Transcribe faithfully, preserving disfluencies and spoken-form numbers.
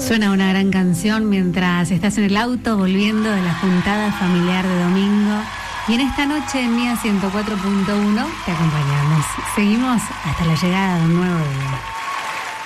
Suena una gran canción mientras estás en el auto volviendo de la juntada familiar de domingo. Y en esta noche en Mía ciento cuatro punto uno te acompañamos. Seguimos hasta la llegada de un nuevo día.